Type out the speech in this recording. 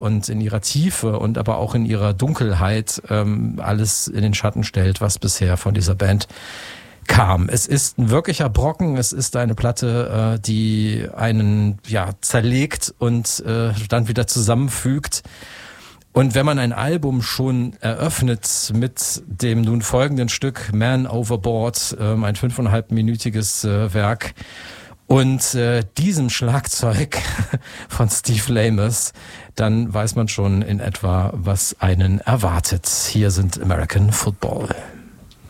und in ihrer Tiefe und aber auch in ihrer Dunkelheit alles in den Schatten stellt, was bisher von dieser Band kam. Es ist ein wirklicher Brocken, es ist eine Platte, die einen zerlegt und dann wieder zusammenfügt. Und wenn man ein Album schon eröffnet mit dem nun folgenden Stück Man Overboard, ein 5,5-minütiges Werk, und diesem Schlagzeug von Steve Lamus, dann weiß man schon in etwa, was einen erwartet. Hier sind American Football.